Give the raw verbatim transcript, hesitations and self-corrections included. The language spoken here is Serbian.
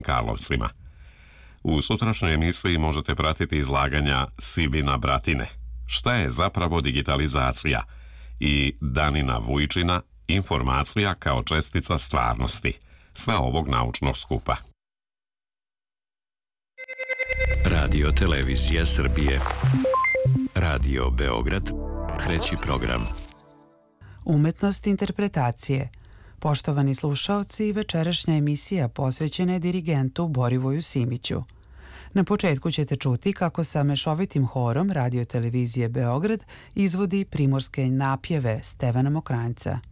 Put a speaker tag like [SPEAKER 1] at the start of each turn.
[SPEAKER 1] Karlovcima. U sutrašnjoj emisiji možete pratiti izlaganja Sibina Bratine, šta je zapravo digitalizacija, i Danina Vujčina, informacija kao čestica stvarnosti, sa ovog naučnog skupa.
[SPEAKER 2] Radio Televizija Srbije. Radio Beograd. Treći program.
[SPEAKER 3] Umetnost interpretacije. Poštovani slušaoci, večerašnja emisija posvećena je dirigentu Borivoju Simiću. Na početku ćete čuti kako sa mešovitim horom Radio Televizije Beograd izvodi primorske napjeve Stevana Mokranjca.